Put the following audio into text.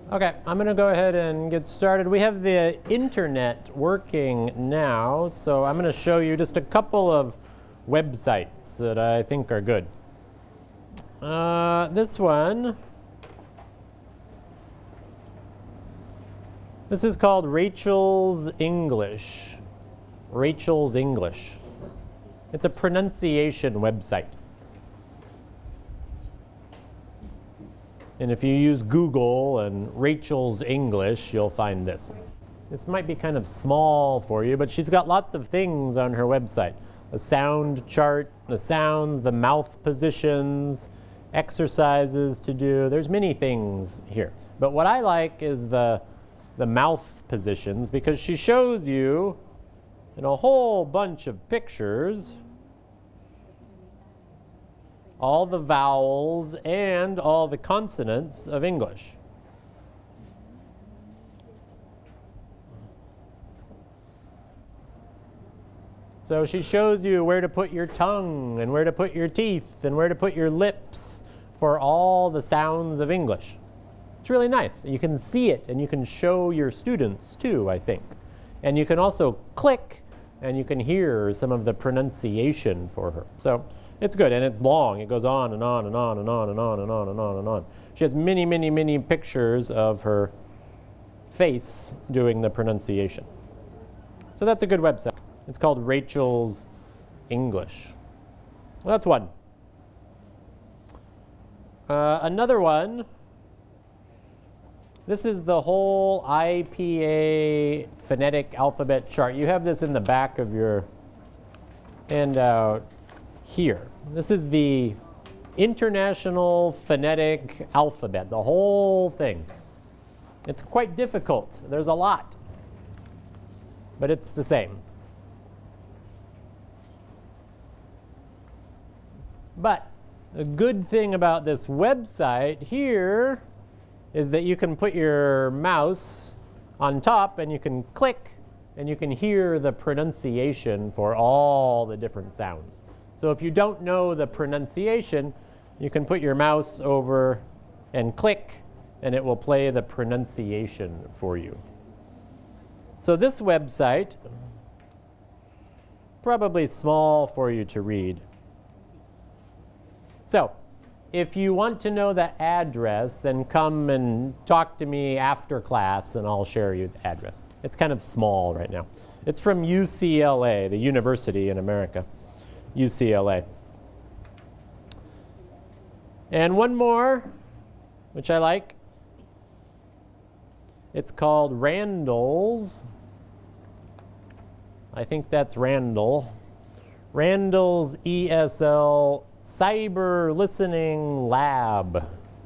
Okay, I'm going to go ahead and get started. We have the internet working now, so I'm going to show you just a couple of websites that I think are good. This one, this is called Rachel's English. Rachel's English. It's a pronunciation website. And if you use Google and Rachel's English, you'll find this. This might be kind of small for you, but she's got lots of things on her website. A sound chart, the sounds, the mouth positions, exercises to do. There's many things here. But what I like is the mouth positions, because she shows you in a whole bunch of pictures all the vowels and all the consonants of English. So she shows you where to put your tongue and where to put your teeth and where to put your lips for all the sounds of English. It's really nice. You can see it and you can show your students too, I think. And you can also click and you can hear some of the pronunciation for her. So it's good, and it's long. It goes on and on and on and on and on and on and on and on. She has many, many, many pictures of her face doing the pronunciation. So that's a good website. It's called Rachel's English. Well, that's one. Another one, this is the whole IPA phonetic alphabet chart. You have this in the back of your handout here. This is the International Phonetic Alphabet, the whole thing. It's quite difficult. There's a lot, but it's the same. But the good thing about this website here is that you can put your mouse on top and you can click and you can hear the pronunciation for all the different sounds. So if you don't know the pronunciation, you can put your mouse over and click, and it will play the pronunciation for you. So this website, probably small for you to read. So if you want to know the address, then come and talk to me after class, and I'll share you the address. It's kind of small right now. It's from UCLA, the university in America. UCLA. And one more, which I like. It's called Randall's. I think that's Randall. Randall's ESL Cyber Listening Lab.